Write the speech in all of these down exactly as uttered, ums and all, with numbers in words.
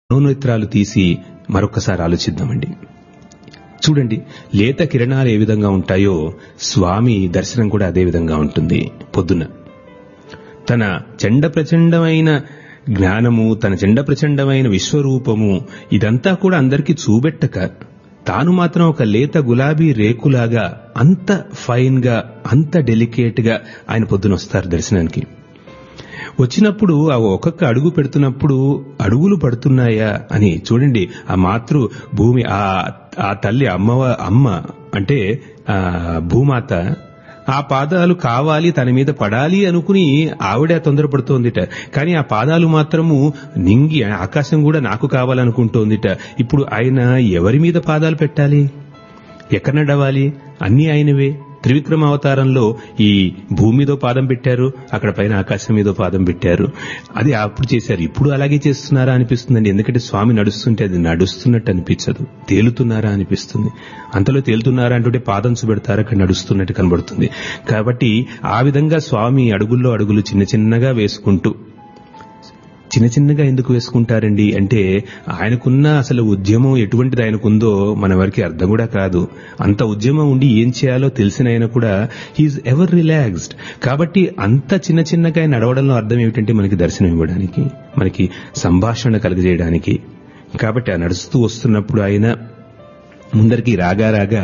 మనోనేత్రాలు తీసి మరొక్కసారి ఆలోచిద్దామండి. చూడండి, లేత కిరణాలు ఏ విధంగా ఉంటాయో స్వామి దర్శనం కూడా అదే విధంగా ఉంటుంది. పొద్దున తన చండ ప్రచండమైన జ్ఞానము, తన చండ ప్రచండమైన విశ్వరూపము ఇదంతా కూడా అందరికీ చూపెట్టక తాను మాత్రం ఒక లేత గులాబీ రేకులాగా అంత ఫైన్ గా, అంత డెలికేట్ గా ఆయన పొద్దున వస్తారు దర్శనానికి. వచ్చినప్పుడు ఆ ఒక్కొక్క అడుగు పెడుతున్నప్పుడు అడుగులు పడుతున్నాయా అని చూడండి. ఆ మాతృ భూమి, ఆ ఆ తల్లి అమ్మవ అమ్మ అంటే ఆ భూమాత ఆ పాదాలు కావాలి, తన మీద పడాలి అనుకుని ఆవిడ తొందరపడుతోందిట. కానీ ఆ పాదాలు మాత్రము నింగి ఆకాశం కూడా నాకు కావాలనుకుంటోందిట. ఇప్పుడు ఆయన ఎవరి మీద పాదాలు పెట్టాలి, ఎక్కడ నడవాలి? అన్నీ ఆయనవే. త్రివిక్రమ అవతారంలో ఈ భూమి మీదో పాదం పెట్టారు, అక్కడ పైన ఆకాశం మీదో పాదం పెట్టారు. అది అప్పుడు చేశారు. ఇప్పుడు అలాగే చేస్తున్నారా అనిపిస్తుందండి. ఎందుకంటే స్వామి నడుస్తుంటే అది నడుస్తున్నట్టు అనిపించదు, తేలుతున్నారా అనిపిస్తుంది. అంతలో తేలుతున్నారా అంటుంటే పాదం చూపెడతారు, అక్కడ నడుస్తున్నట్టు కనబడుతుంది. కాబట్టి ఆ విధంగా స్వామి అడుగుల్లో అడుగులు చిన్న చిన్నగా వేసుకుంటూ, చిన్న చిన్నగా ఎందుకు వేసుకుంటారండి అంటే ఆయనకున్న అసలు ఉద్యమం ఎటువంటిది ఆయనకుందో మన వారికి అర్థం కూడా కాదు. అంత ఉద్యమం ఉండి ఏం చేయాలో తెలిసిన ఆయన కూడా హీఈస్ ఎవర్ రిలాక్స్డ్. కాబట్టి అంత చిన్న చిన్నగా ఆయన నడవడంలో అర్థం ఏమిటంటే మనకి దర్శనం ఇవ్వడానికి, మనకి సంభాషణ కలుగజేయడానికి. కాబట్టి ఆ నడుస్తూ వస్తున్నప్పుడు ఆయన ముందరికి రాగా రాగా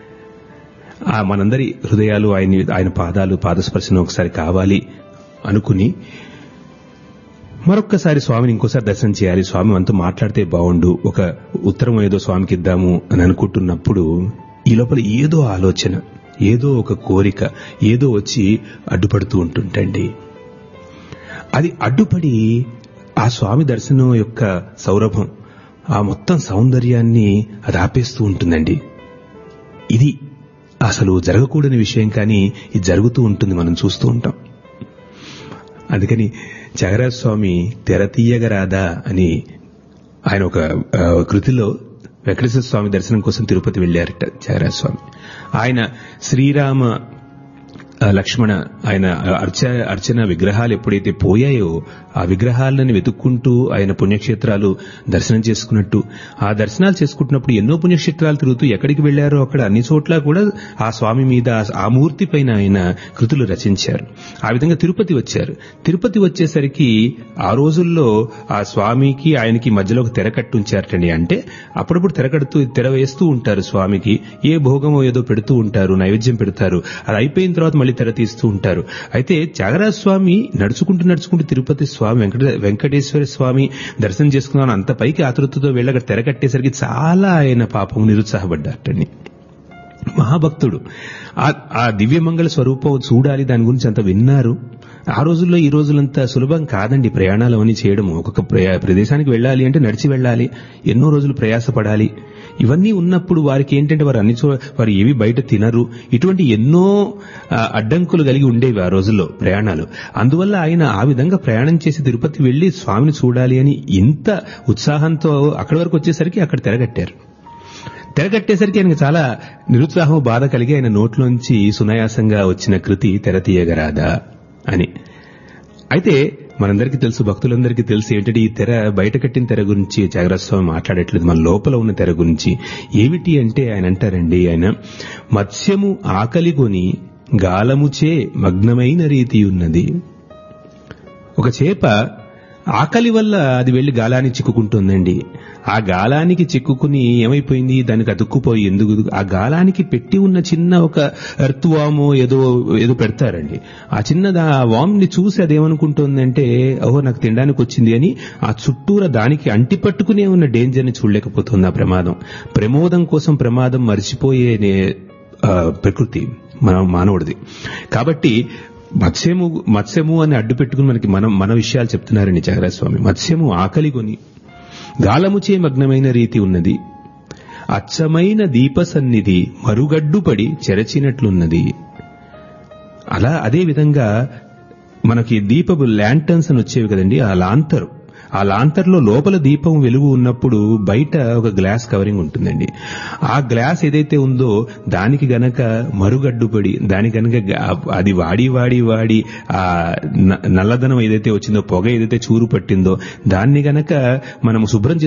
ఆ మనందరి హృదయాలు ఆయన ఆయన పాదాలు పాదస్పర్శనం ఒకసారి కావాలి అనుకుని మరొక్కసారి స్వామిని ఇంకోసారి దర్శనం చేయాలి, స్వామి మనతో మాట్లాడితే బాగుండు, ఒక ఉత్తరం ఏదో స్వామికి ఇద్దాము అని అనుకుంటున్నప్పుడు ఈ లోపల ఏదో ఆలోచన, ఏదో ఒక కోరిక, ఏదో వచ్చి అడ్డుపడుతూ ఉంటుంటండి. అది అడ్డుపడి ఆ స్వామి దర్శనం యొక్క సౌరభం, ఆ మొత్తం సౌందర్యాన్ని అది ఆపేస్తూ ఉంటుందండి. ఇది అసలు జరగకూడని విషయం, కానీ ఇది జరుగుతూ ఉంటుంది, మనం చూస్తూ ఉంటాం. అందుకని త్యాగరాజ స్వామి తెర తీయగరాదా అని ఆయన ఒక కృతిలో వెంకటేశ్వర స్వామి దర్శనం కోసం తిరుపతి వెళ్లారట త్యాగరాజ స్వామి. ఆయన శ్రీరామ లక్ష్మణ ఆయన అర్చ అర్చన విగ్రహాలు ఎప్పుడైతే పోయాయో ఆ విగ్రహాలను వెతుక్కుంటూ ఆయన పుణ్యక్షేత్రాలు దర్శనం చేసుకున్నట్టు, ఆ దర్శనాలు చేసుకుంటున్నప్పుడు ఎన్నో పుణ్యక్షేత్రాలు తిరుగుతూ ఎక్కడికి వెళ్లారో అక్కడ అన్ని చోట్ల కూడా ఆ స్వామి మీద, ఆ మూర్తి పైన ఆయన కృతులు రచించారు. ఆ విధంగా తిరుపతి వచ్చారు. తిరుపతి వచ్చేసరికి ఆ రోజుల్లో ఆ స్వామికి ఆయనకి మధ్యలో ఒక తెర కట్టుంచారటండి. అంటే అప్పుడప్పుడు తెర కడుతూ తెర వేస్తూ ఉంటారు స్వామికి, ఏ భోగమో ఏదో పెడుతూ ఉంటారు, నైవేద్యం పెడతారు. అది అయిపోయిన తర్వాత మళ్ళీ తెర తీస్తూ ఉంటారు. అయితే త్యాగరాజ స్వామి నడుచుకుంటూ నడుచుకుంటూ తిరుపతి స్వామి వెంకట వెంకటేశ్వర స్వామి దర్శనం చేసుకున్నాను అంత పైకి ఆతృతతో వెళ్ళి అక్కడ తెర కట్టేసరికి చాలా ఆయన పాపం నిరుత్సాహపడ్డారటండి. మహాభక్తుడు, ఆ దివ్యమంగళ స్వరూపం చూడాలి, దాని గురించి అంత విన్నారు. ఆ రోజుల్లో ఈ రోజులంతా సులభం కాదండి ప్రయాణాలు అవన్నీ చేయడం. ఒక్కొక్క ప్రదేశానికి వెళ్ళాలి అంటే నడిచి వెళ్ళాలి, ఎన్నో రోజులు ప్రయాసపడాలి. ఇవన్నీ ఉన్నప్పుడు వారికి ఏంటంటే వారు అన్ని చో వారు ఏవి బయట తినరు, ఇటువంటి ఎన్నో అడ్డంకులు కలిగి ఉండేవి ఆ రోజుల్లో ప్రయాణాలు. అందువల్ల ఆయన ఆ విధంగా ప్రయాణం చేసి తిరుపతి వెళ్లి స్వామిని చూడాలి అని ఇంత ఉత్సాహంతో అక్కడి వరకు వచ్చేసరికి అక్కడ తెరగట్టారు. తెరగట్టేసరికి ఆయనకు చాలా నిరుత్సాహం, బాధ కలిగి ఆయన నోట్లోంచి సునాయాసంగా వచ్చిన కృతి తెర తీయగరాదా అని. అయితే మనందరికీ తెలుసు, భక్తులందరికీ తెలుసు ఏంటంటే ఈ తెర, బయట కట్టిన తెర గురించి త్యాగరాజ స్వామి మాట్లాడట్లేదు, మన లోపల ఉన్న తెర గురించి. ఏమిటి అంటే ఆయన అంటారండి, ఆయన మత్స్యము ఆకలిగొని గాలముచే మగ్నమైన రీతి ఉన్నది. ఒక చేప ఆకలి వల్ల అది వెళ్లి గాలానికి చిక్కుకుంటుందండి. ఆ గాలానికి చిక్కుకుని ఏమైపోయింది, దానికి అతుక్కుపోయి, ఎందుకు ఆ గాలానికి పెట్టి ఉన్న చిన్న ఒక ఎర్త్ వామో ఏదో ఏదో పెడతారండి. ఆ చిన్నది ఆ వామ్ ని చూసి అదేమనుకుంటుందంటే ఓహో నాకు తినడానికి వచ్చింది అని ఆ చుట్టూరా దానికి అంటి పట్టుకునే ఉన్న డేంజర్ ని చూడలేకపోతుంది. ఆ ప్రమాదం, ప్రమోదం కోసం ప్రమాదం మర్చిపోయే ప్రకృతి మన మానవుడిది. కాబట్టి మత్స్యము మత్స్యము అని అడ్డు పెట్టుకుని మనకి మనం మన విషయాలు చెప్తున్నారండి త్యాగరాజ స్వామి. మత్స్యము ఆకలిగొని గాలముచే మగ్నమైన రీతి ఉన్నది, అచ్చమైన దీప సన్నిధి మరుగడ్డుపడి చెరచినట్లున్నది. అలా అదే విధంగా మనకి దీపపు ల్యాంటర్న్స్ అని వచ్చేవి కదండి, ఆ లాంతరు, ఆ లాంతర్లో లోపల దీపం వెలుగు ఉన్నప్పుడు బయట ఒక గ్లాస్ కవరింగ్ ఉంటుందండి. ఆ గ్లాస్ ఏదైతే ఉందో దానికి గనక మరుగడ్డుపడి, దానికి గనక అది వాడి వాడి వాడి ఆ నల్లదనం ఏదైతే వచ్చిందో, పొగ ఏదైతే చూరు పట్టిందో దాన్ని గనక మనం శుభ్రం